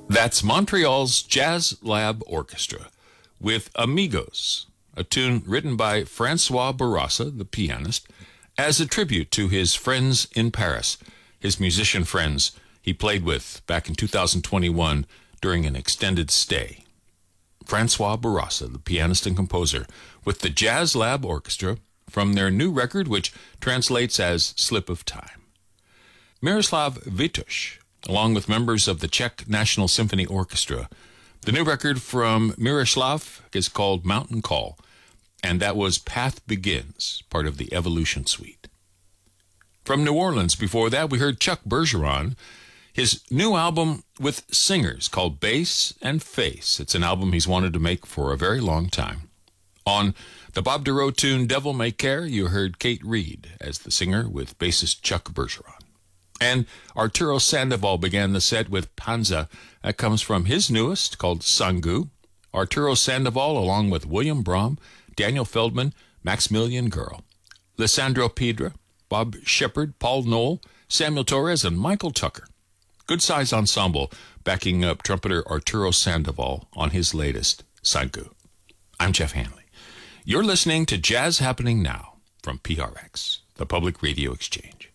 That's Montreal's Jazz Lab Orchestra with Amigos, a tune written by Francois Bourassa, the pianist, as a tribute to his friends in Paris, his musician friends he played with back in 2021 during an extended stay. Francois Bourassa, the pianist and composer, with the Jazz Lab Orchestra from their new record, which translates as Slip of Time. Miroslav Vitoš, along with members of the Czech National Symphony Orchestra. The new record from Miroslav is called Mountain Call, and that was Path Begins, part of the Evolution Suite. From New Orleans, before that, we heard Chuck Bergeron, his new album with singers called Bass and Face. It's an album he's wanted to make for a very long time. On the Bob Dorough tune Devil May Care, you heard Kate Reed as the singer with bassist Chuck Bergeron. And Arturo Sandoval began the set with Panza. That comes from his newest, called Sangu. Arturo Sandoval, along with William Brahm, Daniel Feldman, Maximilian Girl, Lissandro Piedra, Bob Shepard, Paul Knoll, Samuel Torres, and Michael Tucker. Good-sized ensemble backing up trumpeter Arturo Sandoval on his latest, Sangu. I'm Jeff Hanley. You're listening to Jazz Happening Now from PRX, the Public Radio Exchange.